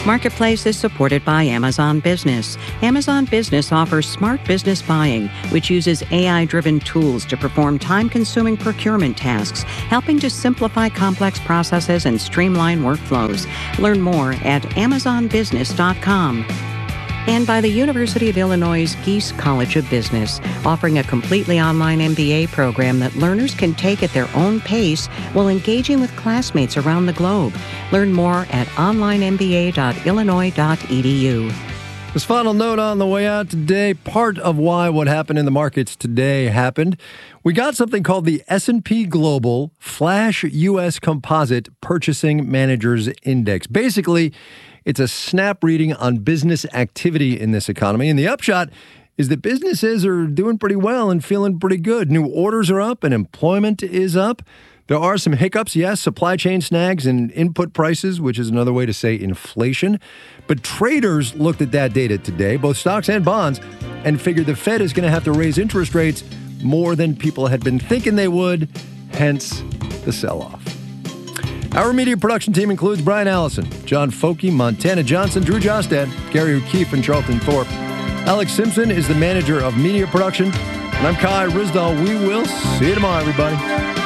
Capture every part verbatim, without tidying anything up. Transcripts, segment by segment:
Marketplace is supported by Amazon Business. Amazon Business offers smart business buying, which uses A I-driven tools to perform time-consuming procurement tasks, helping to simplify complex processes and streamline workflows. Learn more at amazon business dot com. And by the University of Illinois' Geese College of Business, offering a completely online M B A program that learners can take at their own pace while engaging with classmates around the globe. Learn more at online m b a dot illinois dot e d u. This final note on the way out today, part of why what happened in the markets today happened. We got something called the S and P Global Flash U S Composite Purchasing Managers Index. Basically, it's a snap reading on business activity in this economy. And the upshot is that businesses are doing pretty well and feeling pretty good. New orders are up and employment is up. There are some hiccups, yes, supply chain snags and input prices, which is another way to say inflation. But traders looked at that data today, both stocks and bonds, and figured the Fed is going to have to raise interest rates more than people had been thinking they would, hence the sell-off. Our media production team includes Brian Allison, John Foky, Montana Johnson, Drew Jostad, Gary O'Keefe, and Charlton Thorpe. Alex Simpson is the manager of media production. And I'm Kai Risdall. We will see you tomorrow, everybody.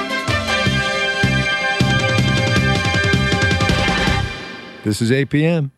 This is A P M.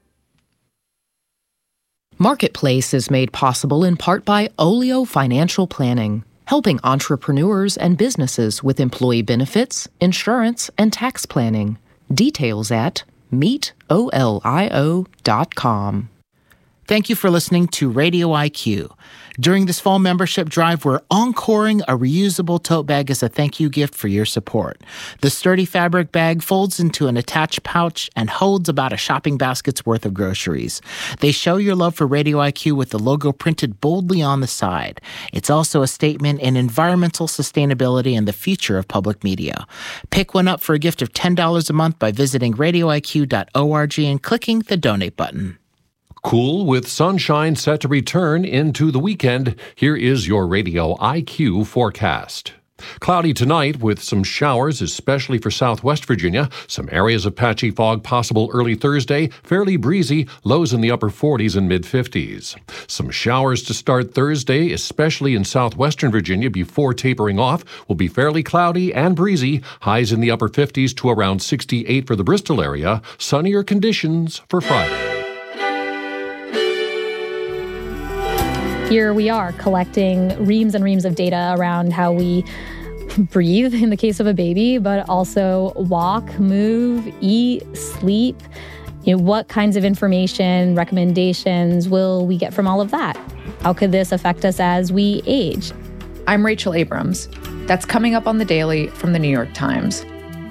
Marketplace is made possible in part by Olio Financial Planning, helping entrepreneurs and businesses with employee benefits, insurance, and tax planning. Details at meet olio dot com. Thank you for listening to Radio I Q. During this fall membership drive, we're encoring a reusable tote bag as a thank you gift for your support. The sturdy fabric bag folds into an attached pouch and holds about a shopping basket's worth of groceries. They show your love for Radio I Q with the logo printed boldly on the side. It's also a statement in environmental sustainability and the future of public media. Pick one up for a gift of ten dollars a month by visiting radio i q dot org and clicking the donate button. Cool with sunshine set to return into the weekend. Here is your Radio I Q forecast. Cloudy tonight with some showers, especially for southwest Virginia. Some areas of patchy fog possible early Thursday. Fairly breezy, lows in the upper forties and mid-fifties. Some showers to start Thursday, especially in southwestern Virginia before tapering off. Will be fairly cloudy and breezy. Highs in the upper fifties to around sixty-eight for the Bristol area. Sunnier conditions for Friday. Here we are collecting reams and reams of data around how we breathe in the case of a baby, but also walk, move, eat, sleep. You know, what kinds of information, recommendations will we get from all of that? How could this affect us as we age? I'm Rachel Abrams. That's coming up on The Daily from The New York Times.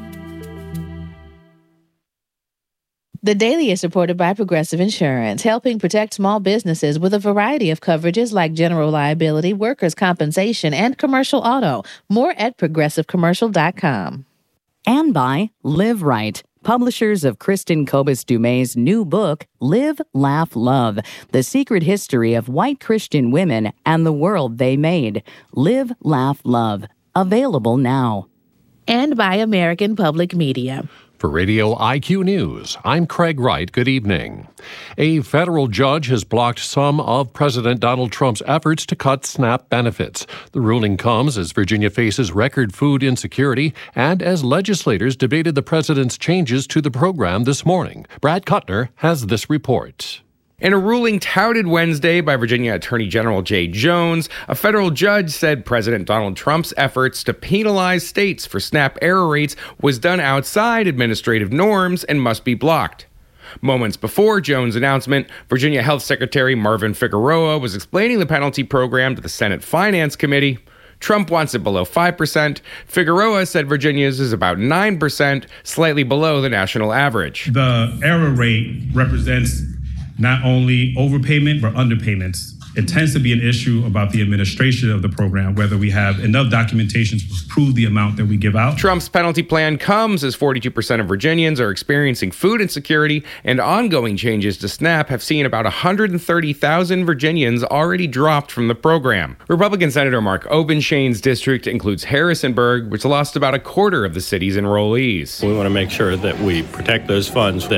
The Daily is supported by Progressive Insurance, helping protect small businesses with a variety of coverages like general liability, workers' compensation, and commercial auto. More at progressive commercial dot com. And by Live Right, publishers of Kristen Kobus Dumay's new book, Live, Laugh, Love, The Secret History of White Christian Women and the World They Made. Live, Laugh, Love. Available now. And by American Public Media. For Radio I Q News, I'm Craig Wright. Good evening. A federal judge has blocked some of President Donald Trump's efforts to cut SNAP benefits. The ruling comes as Virginia faces record food insecurity and as legislators debated the president's changes to the program this morning. Brad Kuttner has this report. In a ruling touted Wednesday by Virginia Attorney General Jay Jones, a federal judge said President Donald Trump's efforts to penalize states for SNAP error rates was done outside administrative norms and must be blocked. Moments before Jones' announcement, Virginia Health Secretary Marvin Figueroa was explaining the penalty program to the Senate Finance Committee. Trump wants it below five percent. Figueroa said Virginia's is about nine percent, slightly below the national average. The error rate represents not only overpayment, but underpayments. It tends to be an issue about the administration of the program, whether we have enough documentation to prove the amount that we give out. Trump's penalty plan comes as forty-two percent of Virginians are experiencing food insecurity, and ongoing changes to SNAP have seen about one hundred thirty thousand Virginians already dropped from the program. Republican Senator Mark Obenshane's district includes Harrisonburg, which lost about a quarter of the city's enrollees. We want to make sure that we protect those funds that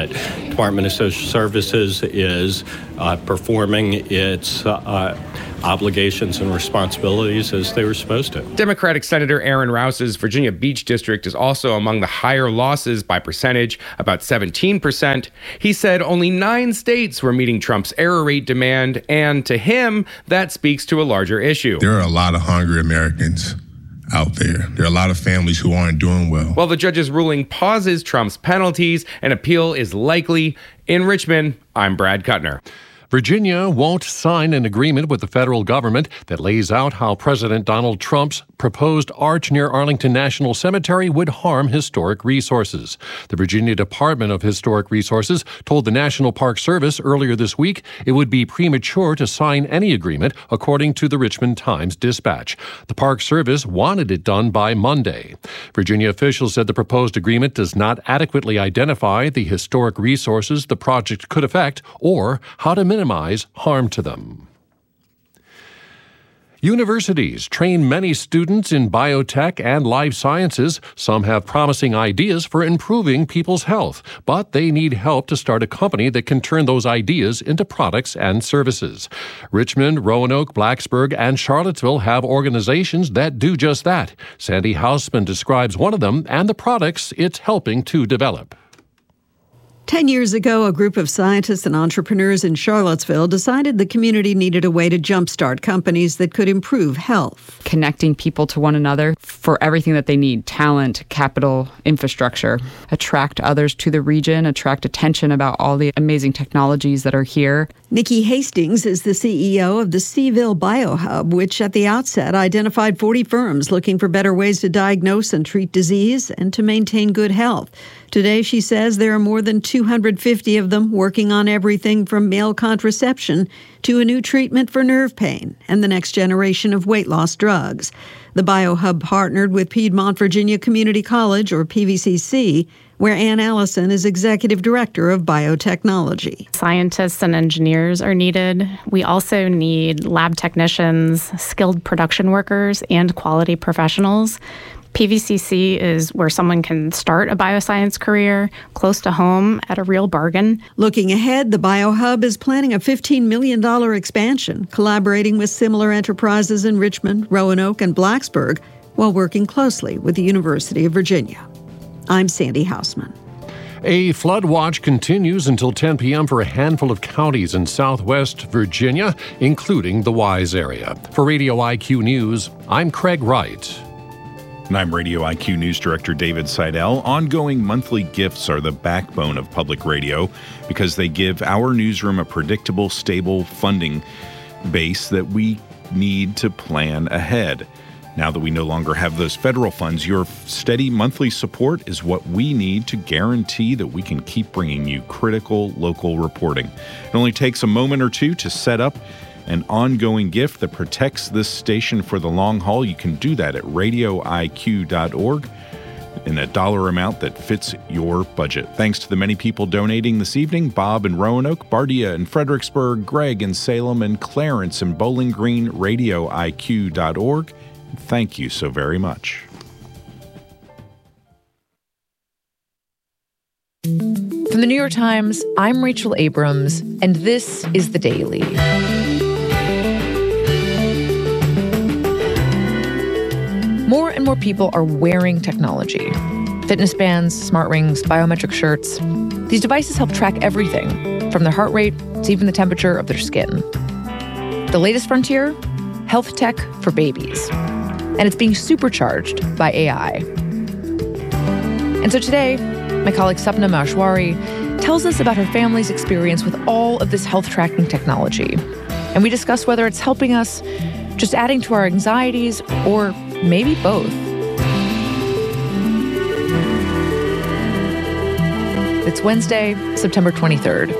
Department of Social Services is uh, performing its uh, obligations and responsibilities as they were supposed to. Democratic Senator Aaron Rouse's Virginia Beach District is also among the higher losses by percentage, about seventeen percent. He said only nine states were meeting Trump's error rate demand, and to him, that speaks to a larger issue. There are a lot of hungry Americans out there. There are a lot of families who aren't doing well. While the judge's ruling pauses Trump's penalties, an appeal is likely. In Richmond, I'm Brad Kuttner. Virginia won't sign an agreement with the federal government that lays out how President Donald Trump's proposed arch near Arlington National Cemetery would harm historic resources. The Virginia Department of Historic Resources told the National Park Service earlier this week it would be premature to sign any agreement, according to the Richmond Times-Dispatch. The Park Service wanted it done by Monday. Virginia officials said the proposed agreement does not adequately identify the historic resources the project could affect or how to minimize minimize harm to them. Universities train many students in biotech and life sciences. Some have promising ideas for improving people's health, but they need help to start a company that can turn those ideas into products and services. Richmond, Roanoke, Blacksburg, and Charlottesville have organizations that do just that. Sandy Hausman describes one of them and the products it's helping to develop. Ten years ago, a group of scientists and entrepreneurs in Charlottesville decided the community needed a way to jumpstart companies that could improve health. Connecting people to one another for everything that they need, talent, capital, infrastructure. Attract others to the region, attract attention about all the amazing technologies that are here. Nikki Hastings is the C E O of the Seaville BioHub, which at the outset identified forty firms looking for better ways to diagnose and treat disease and to maintain good health. Today, she says there are more than two hundred fifty of them working on everything from male contraception to a new treatment for nerve pain and the next generation of weight loss drugs. The BioHub partnered with Piedmont Virginia Community College, or P V C C, where Ann Allison is Executive Director of Biotechnology. Scientists and engineers are needed. We also need lab technicians, skilled production workers, and quality professionals. P V C C is where someone can start a bioscience career close to home at a real bargain. Looking ahead, the BioHub is planning a fifteen million dollars expansion, collaborating with similar enterprises in Richmond, Roanoke, and Blacksburg, while working closely with the University of Virginia. I'm Sandy Hausman. A flood watch continues until ten p.m. for a handful of counties in southwest Virginia, including the Wise area. For Radio I Q News, I'm Craig Wright. And I'm Radio I Q News Director David Seidel. Ongoing monthly gifts are the backbone of public radio because they give our newsroom a predictable, stable funding base that we need to plan ahead. Now that we no longer have those federal funds, your steady monthly support is what we need to guarantee that we can keep bringing you critical local reporting. It only takes a moment or two to set up an ongoing gift that protects this station for the long haul. You can do that at radio I Q dot org in a dollar amount that fits your budget. Thanks to the many people donating this evening: Bob in Roanoke, Bardia in Fredericksburg, Greg in Salem, and Clarence in Bowling Green. radio I Q dot org. Thank you so very much. From the New York Times, I'm Rachel Abrams, and this is The Daily. More and more people are wearing technology. Fitness bands, smart rings, biometric shirts. These devices help track everything, from their heart rate to even the temperature of their skin. The latest frontier? Health tech for babies. And it's being supercharged by A I. And so today, my colleague Sapna Maheshwari tells us about her family's experience with all of this health tracking technology. And we discuss whether it's helping us, just adding to our anxieties, or maybe both. It's Wednesday, September twenty-third.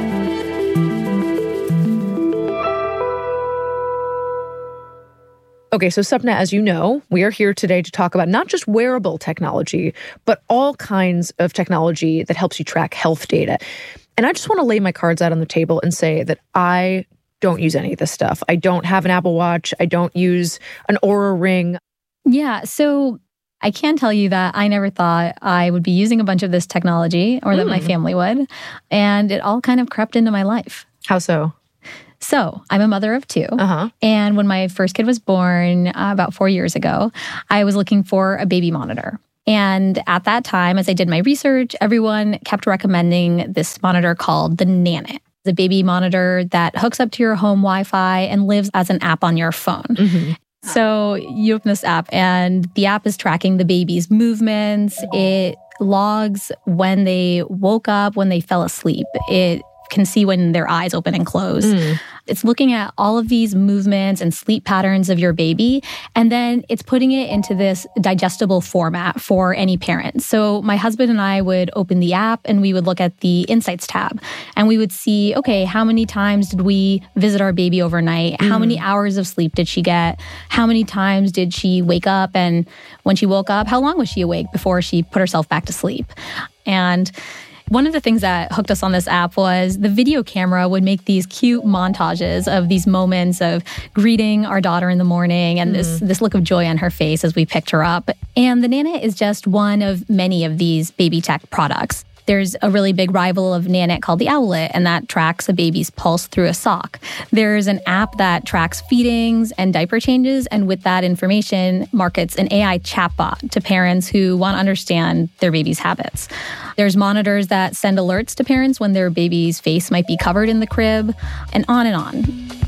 Okay, so Sapna, as you know, we are here today to talk about not just wearable technology, but all kinds of technology that helps you track health data. And I just want to lay my cards out on the table and say that I don't use any of this stuff. I don't have an Apple Watch. I don't use an Oura Ring. Yeah, so I can tell you that I never thought I would be using a bunch of this technology or that mm. my family would. And it all kind of crept into my life. How so? So I'm a mother of two. Uh-huh. And when my first kid was born uh, about four years ago, I was looking for a baby monitor. And at that time, as I did my research, everyone kept recommending this monitor called the Nanit. It's a baby monitor that hooks up to your home Wi-Fi and lives as an app on your phone. Mm-hmm. So you open this app and the app is tracking the baby's movements. It logs when they woke up, when they fell asleep. It can see when their eyes open and close. Mm. It's looking at all of these movements and sleep patterns of your baby, and then it's putting it into this digestible format for any parent. So my husband and I would open the app and we would look at the Insights tab, and we would see, okay, how many times did we visit our baby overnight? Mm. How many hours of sleep did she get? How many times did she wake up? And when she woke up, how long was she awake before she put herself back to sleep? And one of the things that hooked us on this app was the video camera would make these cute montages of these moments of greeting our daughter in the morning and mm. this, this look of joy on her face as we picked her up. And the Nanit is just one of many of these baby tech products. There's a really big rival of Nanit called the Owlet, and that tracks a baby's pulse through a sock. There's an app that tracks feedings and diaper changes, and with that information, markets an A I chatbot to parents who want to understand their baby's habits. There's monitors that send alerts to parents when their baby's face might be covered in the crib, and on and on.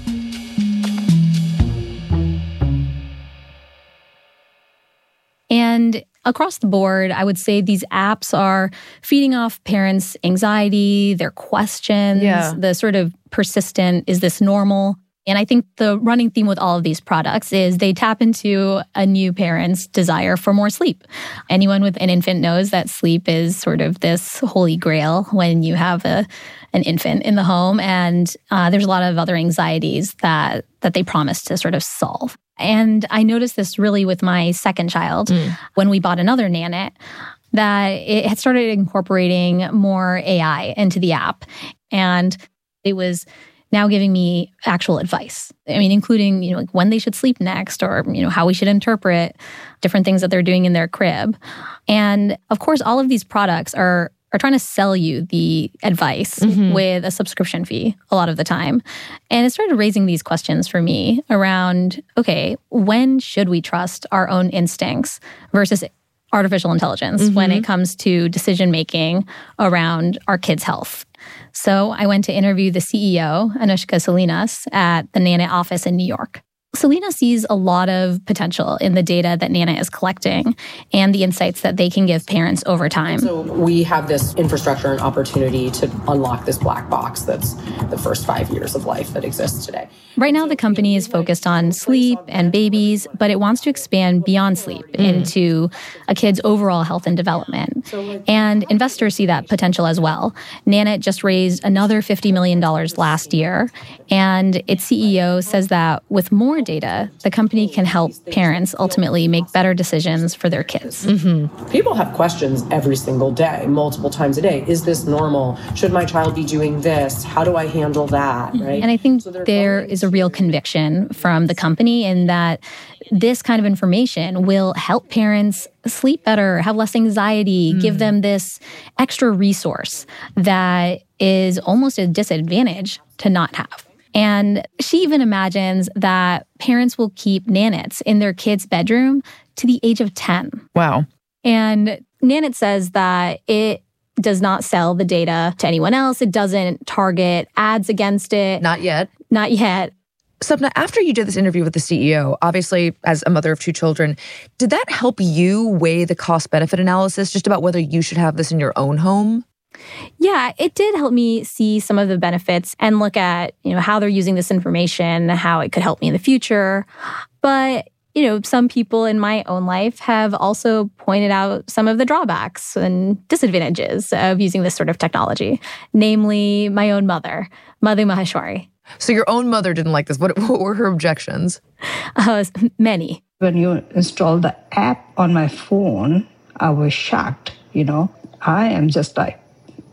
And across the board, I would say these apps are feeding off parents' anxiety, their questions, yeah. the sort of persistent, is this normal? And I think the running theme with all of these products is they tap into a new parent's desire for more sleep. Anyone with an infant knows that sleep is sort of this holy grail when you have a, an infant in the home. And uh, there's a lot of other anxieties that, that they promise to sort of solve. And I noticed this really with my second child mm. when we bought another Nanit, that it had started incorporating more A I into the app. And it was now giving me actual advice. I mean, including, you know, like when they should sleep next, or, you know, how we should interpret different things that they're doing in their crib. And of course, all of these products are are trying to sell you the advice mm-hmm. with a subscription fee a lot of the time. And it started raising these questions for me around, okay, when should we trust our own instincts versus artificial intelligence mm-hmm. when it comes to decision-making around our kids' health? So I went to interview the C E O, Anushka Salinas, at the Nanit office in New York. Selena sees a lot of potential in the data that Nanit is collecting and the insights that they can give parents over time. So we have this infrastructure and opportunity to unlock this black box that's the first five years of life that exists today. Right now, the company is focused on sleep and babies, but it wants to expand beyond sleep mm. into a kid's overall health and development. And investors see that potential as well. Nanit just raised another fifty million dollars last year, and its C E O says that with more data, the company can help parents ultimately make better decisions for their kids. Mm-hmm. People have questions every single day, multiple times a day. Is this normal? Should my child be doing this? How do I handle that? Right? And I think so there is a real conviction from the company in that this kind of information will help parents sleep better, have less anxiety, mm. give them this extra resource that is almost a disadvantage to not have. And she even imagines that parents will keep Nanits in their kids' bedroom to the age of ten. Wow. And Nanit says that it does not sell the data to anyone else. It doesn't target ads against it. Not yet. Not yet. Sapna, after you did this interview with the C E O, obviously as a mother of two children, did that help you weigh the cost-benefit analysis just about whether you should have this in your own home? Yeah, it did help me see some of the benefits and look at, you know, how they're using this information, how it could help me in the future. But, you know, some people in my own life have also pointed out some of the drawbacks and disadvantages of using this sort of technology, namely my own mother, Madhu Maheshwari. So your own mother didn't like this. What, what were her objections? Uh, many. When you install the app on my phone, I was shocked, you know. I am just like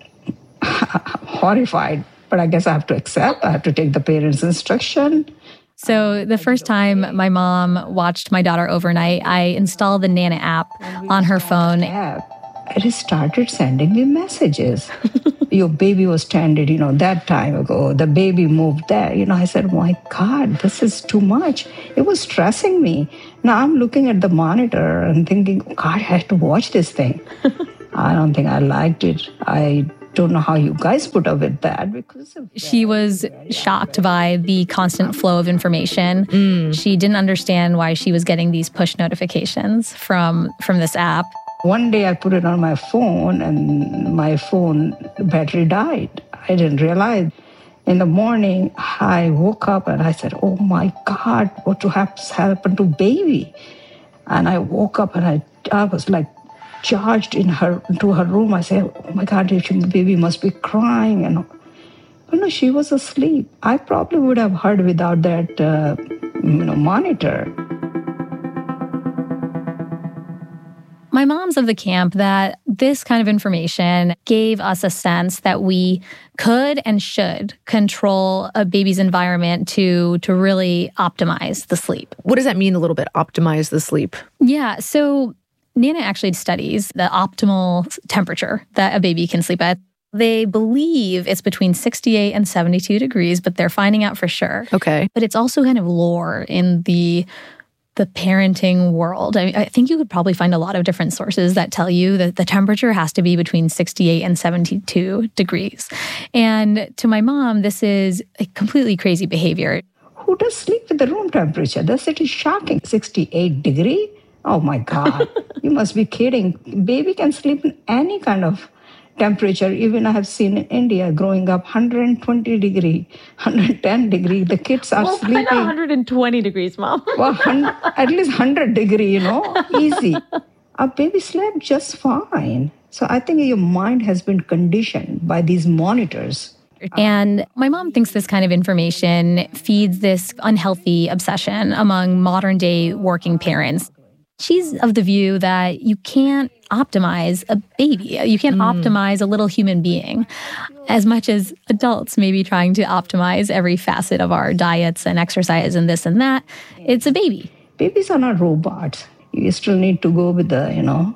horrified, but I guess I have to accept. I have to take the parents' instruction. So the first time my mom watched my daughter overnight, I installed the Nana app on her phone. It started sending me messages. Your baby was tended, you know, that time ago. The baby moved there. You know, I said, my God, this is too much. It was stressing me. Now I'm looking at the monitor and thinking, God, I have to watch this thing. I don't think I liked it. I don't know how you guys put up with that. Because she was shocked by the constant flow of information. Mm. She didn't understand why she was getting these push notifications from, from this app. One day I put it on my phone and my phone battery died. I didn't realize. In the morning, I woke up and I said, oh my God, what has happened to baby? And I woke up and I, I was like charged in her into her room. I said, oh my God, baby must be crying. And but no, she was asleep. I probably would have heard without that uh, you know, monitor. My mom's of the camp that this kind of information gave us a sense that we could and should control a baby's environment to, to really optimize the sleep. What does that mean a little bit, optimize the sleep? Yeah, so Nana actually studies the optimal temperature that a baby can sleep at. They believe it's between sixty-eight and seventy-two degrees, but they're finding out for sure. Okay. But it's also kind of lore in the the parenting world. I, I think you could probably find a lot of different sources that tell you that the temperature has to be between sixty-eight and seventy-two degrees. And to my mom, this is a completely crazy behavior. Who does sleep with the room temperature? That's it is shocking. sixty-eight degree? Oh my God. You must be kidding. Baby can sleep in any kind of temperature. Even I have seen in India growing up one hundred twenty degree, one hundred ten degree. The kids are well, sleeping. one hundred twenty degrees, Mom. Well, at least one hundred degree, you know, easy. Our baby slept just fine. So I think your mind has been conditioned by these monitors. And my mom thinks this kind of information feeds this unhealthy obsession among modern day working parents. She's of the view that you can't optimize a baby. You can't mm. optimize a little human being as much as adults may be trying to optimize every facet of our diets and exercise and this and that. It's a baby. Babies are not robots. You still need to go with the, you know,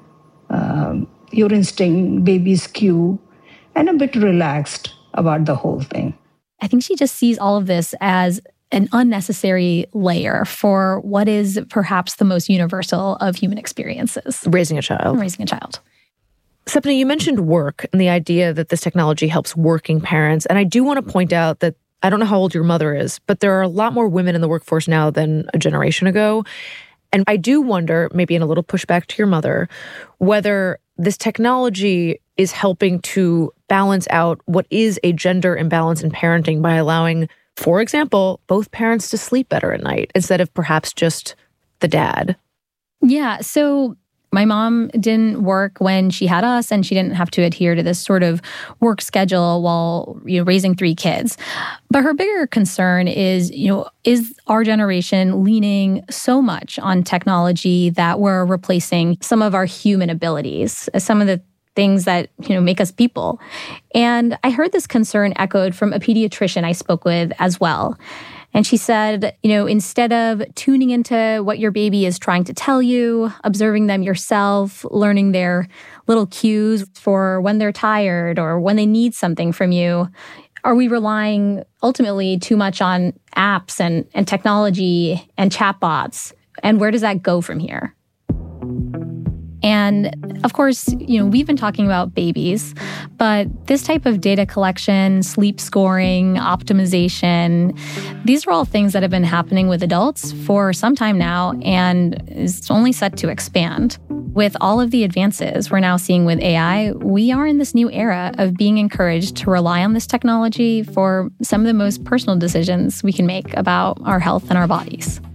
um, your instinct, baby's cue, and a bit relaxed about the whole thing. I think she just sees all of this as an unnecessary layer for what is perhaps the most universal of human experiences. Raising a child. Raising a child. Sapna, you mentioned work and the idea that this technology helps working parents. And I do want to point out that I don't know how old your mother is, but there are a lot more women in the workforce now than a generation ago. And I do wonder, maybe in a little pushback to your mother, whether this technology is helping to balance out what is a gender imbalance in parenting by allowing, for example, both parents to sleep better at night instead of perhaps just the dad. Yeah, so my mom didn't work when she had us, and she didn't have to adhere to this sort of work schedule while, you know, raising three kids. But her bigger concern is, you know, is our generation leaning so much on technology that we're replacing some of our human abilities, some of the things that, you know, make us people. And I heard this concern echoed from a pediatrician I spoke with as well. And she said, you know, instead of tuning into what your baby is trying to tell you, observing them yourself, learning their little cues for when they're tired or when they need something from you, are we relying ultimately too much on apps and, and technology and chatbots? And where does that go from here? And of course, you know, we've been talking about babies, but this type of data collection, sleep scoring, optimization, these are all things that have been happening with adults for some time now and is only set to expand. With all of the advances we're now seeing with A I, we are in this new era of being encouraged to rely on this technology for some of the most personal decisions we can make about our health and our bodies.